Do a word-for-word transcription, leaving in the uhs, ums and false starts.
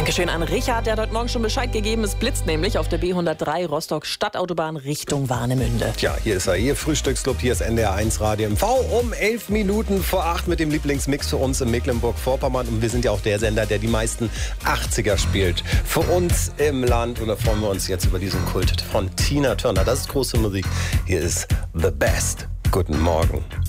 Dankeschön an Richard, der hat heute Morgen schon Bescheid gegeben. Es blitzt nämlich auf der B hundertdrei Rostock Stadtautobahn Richtung Warnemünde. Tja, hier ist er, Ihr Frühstücksclub, hier ist N D R eins Radio M V um elf Minuten vor acht mit dem Lieblingsmix für uns in Mecklenburg-Vorpommern. Und wir sind ja auch der Sender, der die meisten achtziger spielt. Für uns im Land. Und da freuen wir uns jetzt über diesen Kult von Tina Turner. Das ist große Musik. Hier ist The Best. Guten Morgen.